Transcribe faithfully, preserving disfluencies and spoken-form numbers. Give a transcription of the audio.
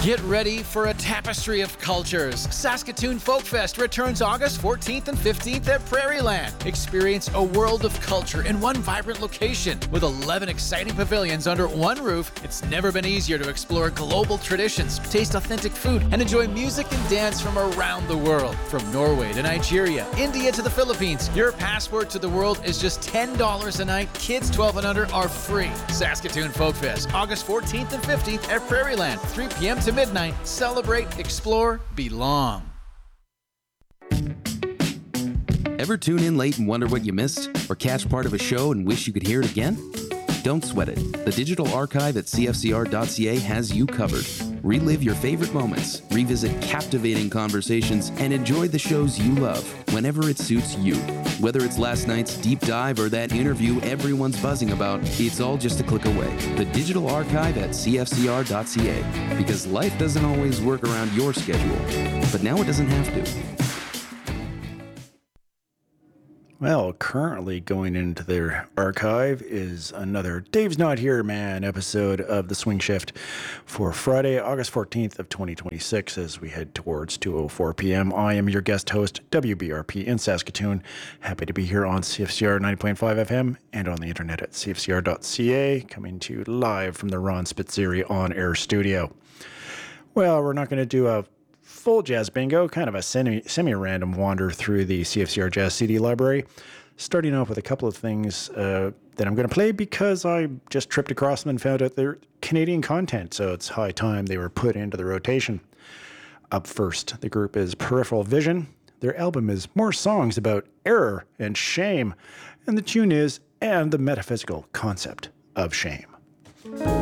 Get ready for a tapestry of cultures. Saskatoon Folk Fest returns August fourteenth and fifteenth at Prairieland. Experience a world of culture in one vibrant location. With eleven exciting pavilions under one roof, it's never been easier to explore global traditions, taste authentic food, and enjoy music and dance from around the world. From Norway to Nigeria, India to the Philippines, your passport to the world is just ten dollars a night. Kids twelve and under are free. Saskatoon Folk Fest, August fourteenth and fifteenth at Prairieland, three p.m. to midnight. Celebrate, explore, belong. Ever tune in late and wonder what you missed? Or catch part of a show and wish you could hear it again? Don't sweat it. The digital archive at c f c r dot c a has you covered. Relive your favorite moments, revisit captivating conversations, and enjoy the shows you love whenever it suits you. Whether it's last night's deep dive or that interview everyone's buzzing about, it's all just a click away. The digital archive at c f c r dot c a. Because life doesn't always work around your schedule, but now it doesn't have to. Well, currently going into their archive is another Dave's Not Here, Man episode of The Swing Shift for Friday, August fourteenth of twenty twenty-six as we head towards two oh four p.m. I am your guest host, W B R P in Saskatoon. Happy to be here on C F C R ninety point five F M and on the internet at c f c r dot c a, coming to you live from the Ron Spitzeri on-air studio. Well, we're not going to do a full jazz bingo, kind of a semi, semi-random wander through the C F C R Jazz C D library, starting off with a couple of things uh, that I'm going to play because I just tripped across them and found out they're Canadian content, so it's high time they were put into the rotation. Up first, the group is Peripheral Vision. Their album is more songs about error and shame, and the tune is And the Metaphysical Concept of Shame.